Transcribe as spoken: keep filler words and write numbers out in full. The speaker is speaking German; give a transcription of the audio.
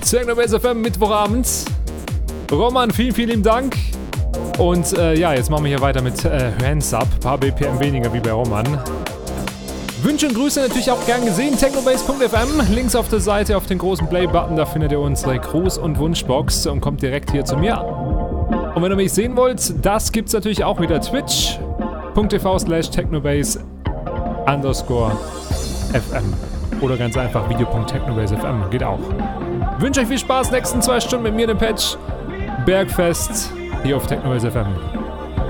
Technobase F M Mittwochabend. Roman, vielen, vielen Dank. Und äh, ja, jetzt machen wir hier weiter mit äh, Hands Up. Ein paar B P M weniger wie bei Roman. Wünsche und Grüße natürlich auch gern gesehen. Technobase Punkt F M. Links auf der Seite auf den großen Play-Button. Da findet ihr unsere Gruß- und Wunschbox und kommt direkt hier zu mir. Und wenn ihr mich sehen wollt, das gibt's natürlich auch wieder. Twitch Punkt T V slash Technobase underscore F M. Oder ganz einfach Video Punkt Technobase F M. Geht auch. Wünsche euch viel Spaß. Nächsten zwei Stunden mit mir, dem Patch. Bergfest hier auf Technobase F M.